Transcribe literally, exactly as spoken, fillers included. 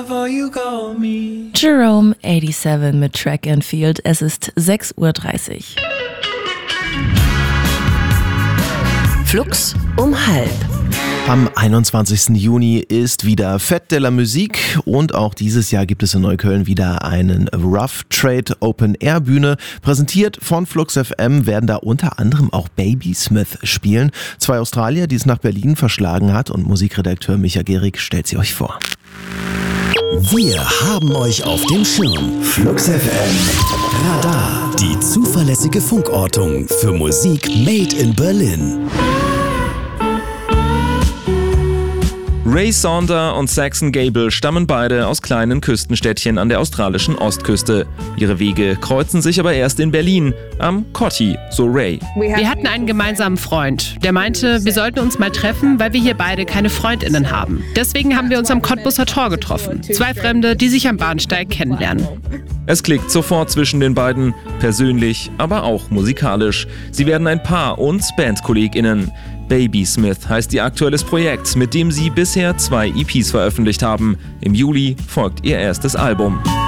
Jerome siebenundachtzig mit Track and Field. Es ist sechs Uhr dreißig. Flux um halb. Am einundzwanzigsten Juni ist wieder Fête de la Musique und auch dieses Jahr gibt es in Neukölln wieder einen Rough Trade Open Air Bühne. Präsentiert von Flux F M werden da unter anderem auch Babysmith spielen. Zwei Australier, die es nach Berlin verschlagen hat, und Musikredakteur Micha Gehrig stellt sie euch vor. Wir haben euch auf dem Schirm. Flux F M Radar. Die zuverlässige Funkortung für Musik made in Berlin. Ray Saunder und Saxon Gable stammen beide aus kleinen Küstenstädtchen an der australischen Ostküste. Ihre Wege kreuzen sich aber erst in Berlin, am Cotti, so Ray. Wir hatten einen gemeinsamen Freund, der meinte, wir sollten uns mal treffen, weil wir hier beide keine FreundInnen haben. Deswegen haben wir uns am Cottbuser Tor getroffen. Zwei Fremde, die sich am Bahnsteig kennenlernen. Es klickt sofort zwischen den beiden, persönlich, aber auch musikalisch. Sie werden ein Paar und BandkollegInnen. Babysmith heißt ihr aktuelles Projekt, mit dem sie bisher zwei E Ps veröffentlicht haben. Im Juli folgt ihr erstes Album.